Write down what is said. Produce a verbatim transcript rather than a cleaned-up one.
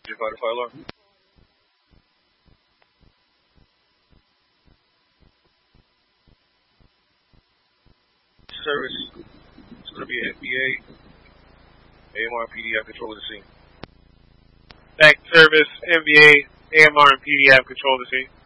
Fighter fire alarm. Service. It's going to be an F B A. A M R P D have control of the scene. Back to service. N B A, A M R, and P D have control of the scene.